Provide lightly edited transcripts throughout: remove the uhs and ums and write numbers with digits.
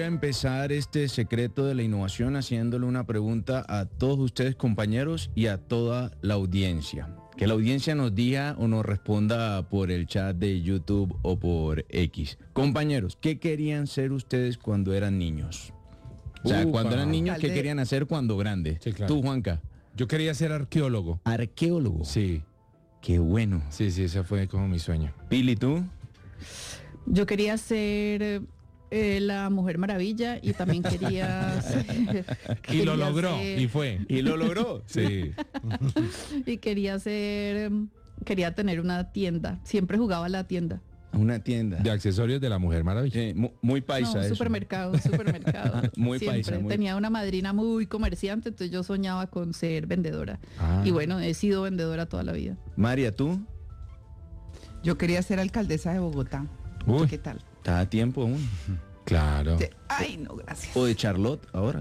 a empezar este secreto de la innovación haciéndole una pregunta a todos ustedes, compañeros, y a toda la audiencia. Que la audiencia nos diga o nos responda por el chat de YouTube o por X. Compañeros, ¿qué querían ser ustedes cuando eran niños? O sea, cuando eran niños, ¿qué querían hacer cuando grandes? Sí, claro. Tú, Juanca. Yo quería ser arqueólogo. ¿Arqueólogo? Sí. Qué bueno. Sí, ese fue como mi sueño. Pili, ¿tú? Yo quería ser la Mujer Maravilla y también quería ser, Y lo logró, y fue. ¿Y lo logró? Sí. y quería tener una tienda. Siempre jugaba a la tienda. Una tienda. De accesorios de la Mujer Maravilla. Muy paisa No, eso. supermercado. Muy Siempre. paisa. Tenía una madrina muy comerciante, entonces yo soñaba con ser vendedora. Y bueno, he sido vendedora toda la vida. María, ¿tú? Yo quería ser alcaldesa de Bogotá. Uy. ¿Qué tal? ¿Está a tiempo aún? Claro. Ay, no, gracias. ¿O de Charlotte ahora?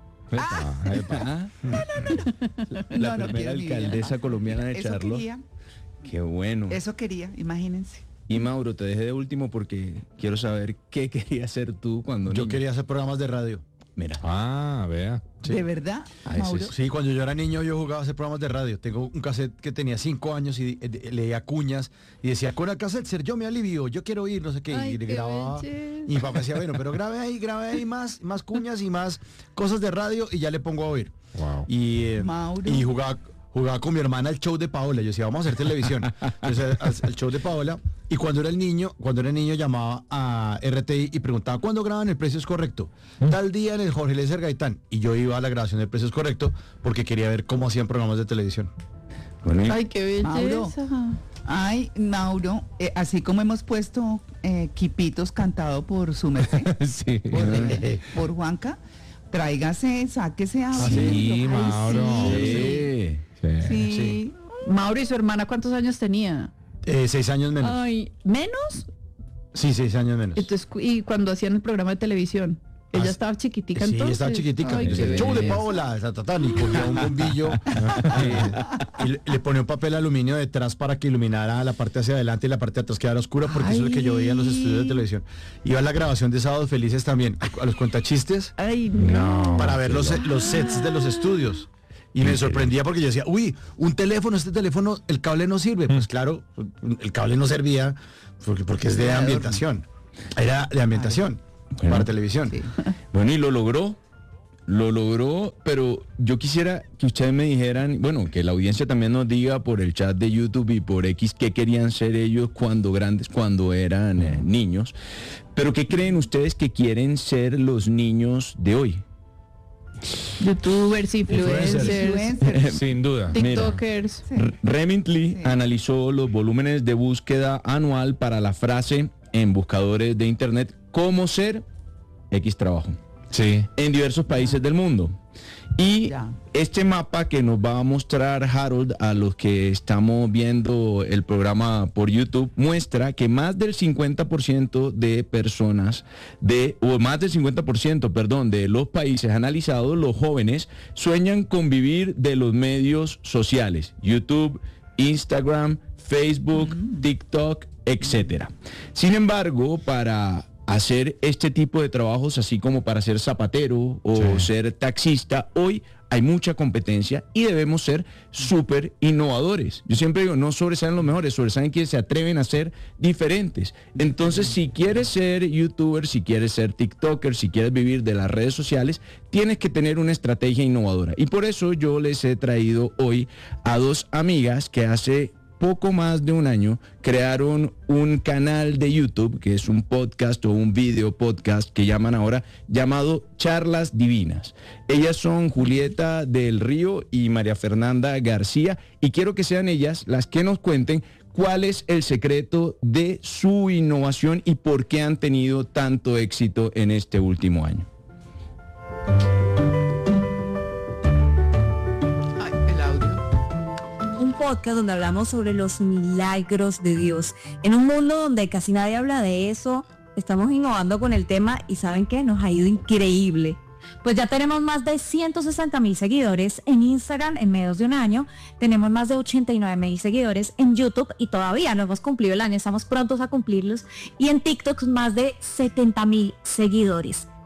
La No, primera quiero mi vida. alcaldesa colombiana de Eso Charlotte. quería, Qué bueno. eso quería, imagínense. Y Mauro, te dejé de último porque quiero saber qué querías hacer tú cuando Yo niño. quería hacer programas de radio. Mira. Vea. Sí. ¿De verdad, ese Mauro? es- Sí, cuando yo era niño yo jugaba a hacer programas de radio. Tengo un cassette que tenía 5 años y leía cuñas y decía, con el cassette ser yo me alivio, yo quiero ir, no sé qué. Ay, y le qué grababa. belleza. Y mi papá decía, bueno, pero grabe ahí más cuñas y más cosas de radio y ya le pongo a oír. Wow. Y Mauro. jugaba con mi hermana el show de Paola. Yo decía, vamos a hacer televisión. Entonces, el show de Paola. Y cuando era niño llamaba a RTI y preguntaba, ¿cuándo graban El Precio es Correcto? Tal día en el Jorge Eliezer Gaitán. Y yo iba a la grabación del Precio es Correcto porque quería ver cómo hacían programas de televisión. Bueno, y- Ay, qué belleza. Mauro. Ay, Mauro, así como hemos puesto Quipitos cantado por su merced, Sí. por Juanca, tráigase, sáquese a Sí, Mauro. Sí. Sí. Mauro y su hermana, ¿cuántos años tenía? 6 años menos. Ay, ¿menos? Sí, 6 años menos. Entonces, y cuando hacían el programa de televisión, ella estaba chiquitica Sí, entonces. estaba chiquitica. Ay, qué El show de belleza. Paola, tatatán, y cogía un bombillo y le ponía un papel aluminio detrás para que iluminara la parte hacia adelante y la parte de atrás quedara oscura, porque eso es lo que yo veía en los estudios de televisión. Iba a la grabación de Sábados Felices también, a los cuentachistes, Ay, no. para ver los sets de los estudios. Y me sorprendía porque yo decía, uy, este teléfono, el cable no sirve. Pues claro, el cable no servía porque es de ambientación. Era de ambientación Bueno. para televisión. Sí. Bueno, y lo logró, pero yo quisiera que ustedes me dijeran, bueno, que la audiencia también nos diga por el chat de YouTube y por X qué querían ser ellos cuando grandes, cuando eran niños, pero qué creen ustedes que quieren ser los niños de hoy. Youtubers, influencers, Sin duda. TikTokers. Remitly Sí. analizó los volúmenes de búsqueda anual para la frase en buscadores de internet ¿cómo ser X trabajo? Sí. En diversos países del mundo. Y Ya. este mapa que nos va a mostrar Harold a los que estamos viendo el programa por YouTube muestra que más del 50% de personas más del 50%, perdón, de los países analizados, los jóvenes sueñan con vivir de los medios sociales, YouTube, Instagram, Facebook, TikTok, etcétera. Sin embargo, para hacer este tipo de trabajos, así como para ser zapatero o ser taxista, hoy hay mucha competencia y debemos ser súper innovadores. Yo siempre digo, no sobresalen los mejores, sobresalen quienes se atreven a ser diferentes. Entonces, si quieres ser youtuber, si quieres ser tiktoker, si quieres vivir de las redes sociales, tienes que tener una estrategia innovadora. Y por eso yo les he traído hoy a dos amigas que hace poco más de un año crearon un canal de YouTube, que es un podcast o un video podcast que llaman ahora, llamado Charlas Divinas. Ellas son Julieta del Río y María Fernanda García, y quiero que sean ellas las que nos cuenten cuál es el secreto de su innovación y por qué han tenido tanto éxito en este último año. Ay, el audio. Un podcast donde hablamos sobre los milagros de Dios. En un mundo donde casi nadie habla de eso, estamos innovando con el tema y ¿saben qué? Nos ha ido increíble. Pues ya tenemos más de 160,000 seguidores en Instagram en menos de un año, tenemos más de 89,000 seguidores en YouTube y todavía no hemos cumplido el año, estamos prontos a cumplirlos, y en TikTok más de 70,000 seguidores.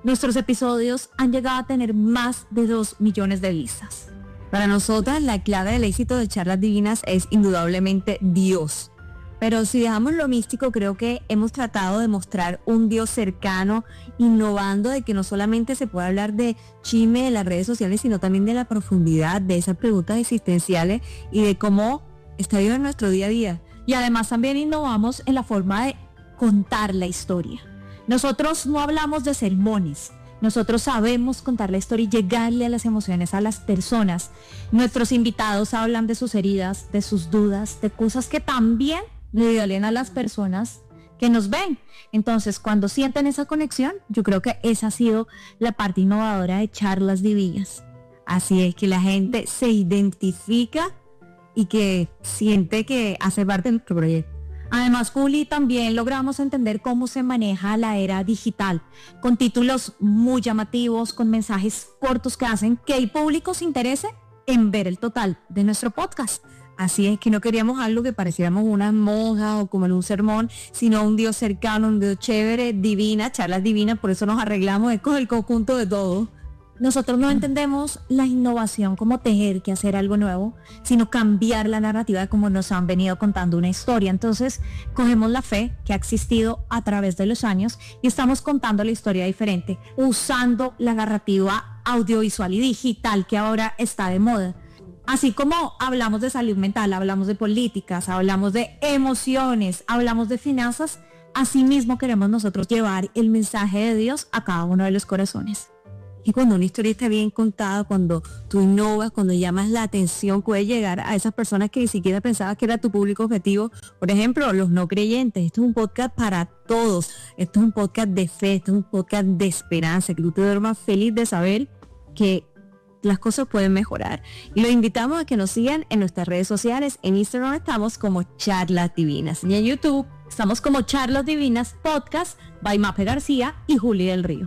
nuestros episodios han llegado a tener más de 2 millones de vistas. Para nosotras, la clave del éxito de Charlas Divinas es indudablemente Dios. Pero si dejamos lo místico, creo que hemos tratado de mostrar un Dios cercano, innovando de que no solamente se puede hablar de chisme de las redes sociales, sino también de la profundidad de esas preguntas existenciales y de cómo está vivo en nuestro día a día. Y además también innovamos en la forma de contar la historia. Nosotros no hablamos de sermones. Nosotros sabemos contar la historia y llegarle a las emociones a las personas. Nuestros invitados hablan de sus heridas, de sus dudas, de cosas que también le duelen a las personas que nos ven. Entonces, cuando sienten esa conexión, yo creo que esa ha sido la parte innovadora de Charlas Divinas. Así es que la gente se identifica y que siente que hace parte de nuestro proyecto. Además, Juli, también logramos entender cómo se maneja la era digital, con títulos muy llamativos, con mensajes cortos que hacen que el público se interese en ver el total de nuestro podcast. Así es que no queríamos algo que pareciéramos una monja o como en un sermón, sino un Dios cercano, un Dios chévere, divina, Charlas Divinas, por eso nos arreglamos con el conjunto de todo. Nosotros no entendemos la innovación como tejer que hacer algo nuevo, sino cambiar la narrativa de cómo nos han venido contando una historia. Entonces, cogemos la fe que ha existido a través de los años y estamos contando la historia diferente, usando la narrativa audiovisual y digital que ahora está de moda. Así como hablamos de salud mental, hablamos de políticas, hablamos de emociones, hablamos de finanzas, así mismo queremos nosotros llevar el mensaje de Dios a cada uno de los corazones. Y cuando una historia está bien contada, cuando tú innovas, cuando llamas la atención, puede llegar a esas personas que ni siquiera pensabas que era tu público objetivo. Por ejemplo, los no creyentes. Esto es un podcast para todos. Esto es un podcast de fe, esto es un podcast de esperanza, que tú te duermas feliz de saber que las cosas pueden mejorar. Y los invitamos a que nos sigan en nuestras redes sociales. En Instagram estamos como Charlas Divinas. Y en YouTube estamos como Charlas Divinas Podcast by Mape García y Juli del Río.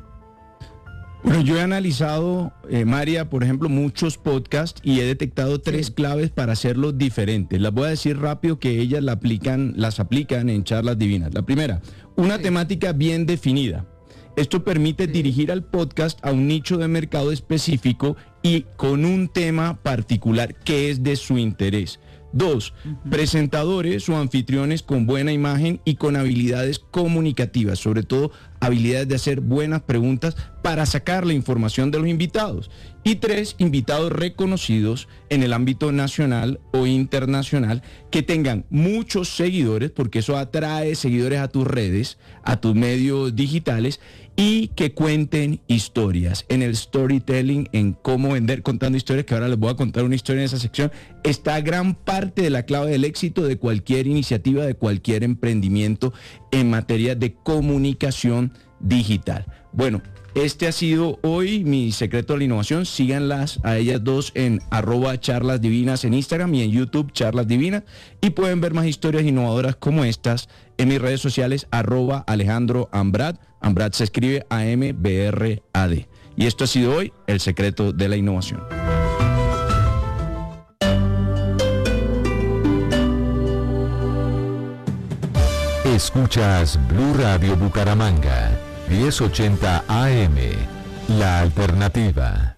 Bueno, yo he analizado, María, por ejemplo, muchos podcasts y he detectado 3 claves para hacerlo diferente. Las voy a decir rápido que ellas las aplican en Charlas Divinas. La primera, una temática bien definida. Esto permite dirigir al podcast a un nicho de mercado específico y con un tema particular que es de su interés. 2, presentadores o anfitriones con buena imagen y con habilidades comunicativas, sobre todo habilidades de hacer buenas preguntas para sacar la información de los invitados. Y 3, invitados reconocidos en el ámbito nacional o internacional que tengan muchos seguidores, porque eso atrae seguidores a tus redes, a tus medios digitales, y que cuenten historias. En el storytelling, en cómo vender contando historias, que ahora les voy a contar una historia en esa sección, está gran parte de la clave del éxito de cualquier iniciativa, de cualquier emprendimiento en materia de comunicación digital. Bueno, este ha sido hoy mi secreto de la innovación. Síganlas a ellas dos en @charlasdivinas en Instagram y en YouTube Charlas Divinas, y pueden ver más historias innovadoras como estas en mis redes sociales @Alejandro Ambrad. Ambrad se escribe AMBRAD. Y esto ha sido hoy el secreto de la innovación. Escuchas Blue Radio Bucaramanga, 1080 AM, La Alternativa.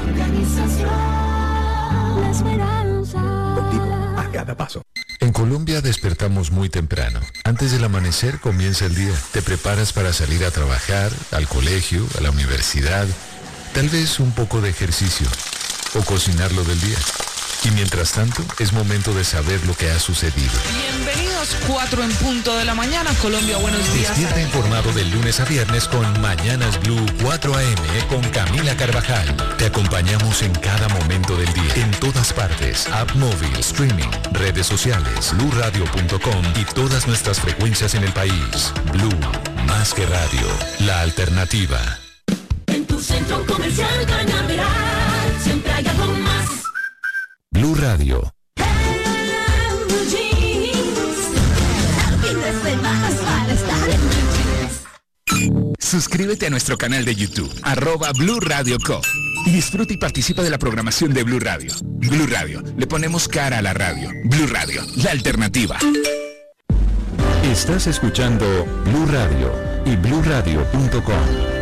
Contigo a cada paso. En Colombia despertamos muy temprano. Antes del amanecer comienza el día. Te preparas para salir a trabajar, al colegio, a la universidad, tal vez un poco de ejercicio o cocinar lo del día. Y mientras tanto, es momento de saber lo que ha sucedido. Bienvenidos, 4 en punto de la mañana, Colombia, buenos días. Despierta informado de lunes a viernes con Mañanas Blue 4 AM con Camila Carvajal. Te acompañamos en cada momento del día, en todas partes, app móvil, streaming, redes sociales, bluradio.com y todas nuestras frecuencias en el país. Blue, más que radio, la alternativa. En tu centro comercial Cañaveral, siempre hay algo más. Blue Radio. Suscríbete a nuestro canal de YouTube, @Blue Radio Co. Y disfruta y participa de la programación de Blue Radio. Blue Radio, le ponemos cara a la radio. Blue Radio, la alternativa. Estás escuchando Blue Radio y bluradio.com.